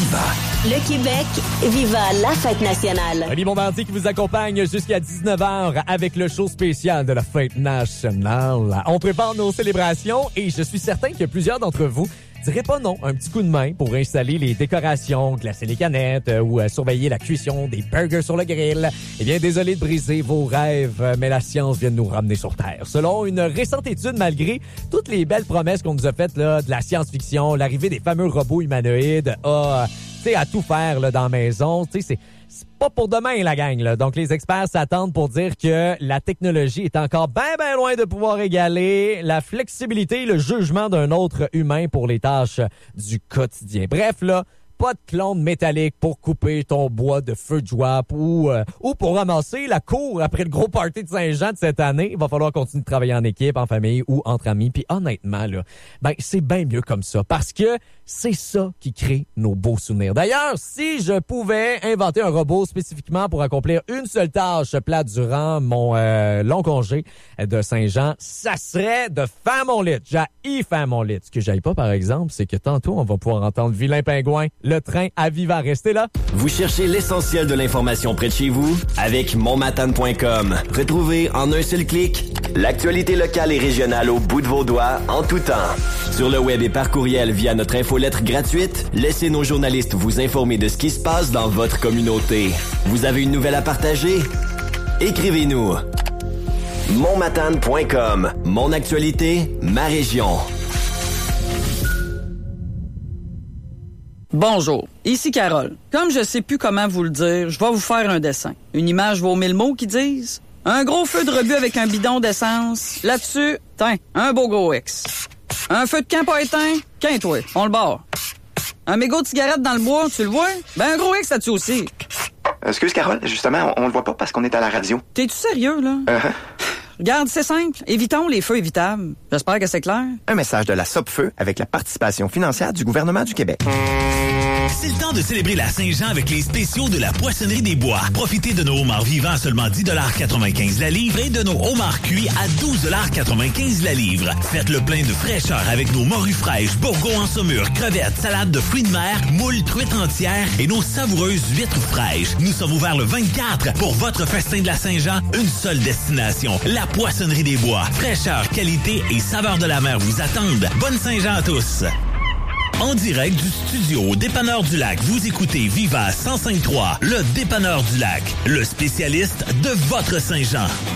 Viva. Le Québec, viva la fête nationale. Oli Bombardier qui vous accompagne jusqu'à 19h avec le show spécial de la fête nationale. On prépare nos célébrations et je suis certain que plusieurs d'entre vous diraient pas non, un petit coup de main pour installer les décorations, glacer les canettes ou surveiller la cuisson des burgers sur le grill. Eh bien, désolé de briser vos rêves, mais la science vient de nous ramener sur Terre. Selon une récente étude, malgré toutes les belles promesses qu'on nous a faites là, de la science-fiction, l'arrivée des fameux robots humanoïdes à tout faire là, dans la maison, c'est pas pour demain, la gang. Là. Donc, les experts s'attendent pour dire que la technologie est encore bien loin de pouvoir égaler la flexibilité et le jugement d'un autre humain pour les tâches du quotidien. Bref, là, pas de clone métallique pour couper ton bois de feu de joie ou pour ramasser la cour après le gros party de Saint-Jean de cette année. Il va falloir continuer de travailler en équipe, en famille ou entre amis. Puis honnêtement, là, c'est bien mieux comme ça parce que c'est ça qui crée nos beaux souvenirs. D'ailleurs, si je pouvais inventer un robot spécifiquement pour accomplir une seule tâche plate durant mon long congé de Saint-Jean, ça serait de faire mon lit. J'haïs faire mon lit. Ce que j'aille pas, par exemple, c'est que tantôt, on va pouvoir entendre Vilain Pingouin, le train à Viva. Restez là. Vous cherchez l'essentiel de l'information près de chez vous? Avec monmatane.com. Retrouvez en un seul clic l'actualité locale et régionale au bout de vos doigts en tout temps. Sur le web et par courriel via notre infolettre gratuite, laissez nos journalistes vous informer de ce qui se passe dans votre communauté. Vous avez une nouvelle à partager? Écrivez-nous. monmatane.com. Mon actualité, ma région. Bonjour, ici Carole. Comme je sais plus comment vous le dire, je vais vous faire un dessin. Une image vaut 1000 mots qui disent un gros feu de rebut avec un bidon d'essence. Là-dessus, un beau gros X. Un feu de camp pas éteint, toi, on le barre. Un mégot de cigarette dans le bois, tu le vois? Un gros X là-dessus aussi. Excuse Carole, justement, on le voit pas parce qu'on est à la radio. T'es-tu sérieux, là? Regarde, c'est simple. Évitons les feux évitables. J'espère que c'est clair. Un message de la Sopfeu avec la participation financière du gouvernement du Québec. C'est le temps de célébrer la Saint-Jean avec les spéciaux de la Poissonnerie des Bois. Profitez de nos homards vivants à seulement 10,95 la livre et de nos homards cuits à 12,95 la livre. Faites le plein de fraîcheur avec nos morues fraîches, bourgons en saumure, crevettes, salades de fruits de mer, moules, truites entières et nos savoureuses huîtres fraîches. Nous sommes ouverts le 24 pour votre festin de la Saint-Jean. Une seule destination, la Poissonnerie des Bois. Fraîcheur, qualité et saveur de la mer vous attendent. Bonne Saint-Jean à tous! En direct du studio Dépanneur du Lac, vous écoutez Viva 105.3, le Dépanneur du Lac, le spécialiste de votre Saint-Jean.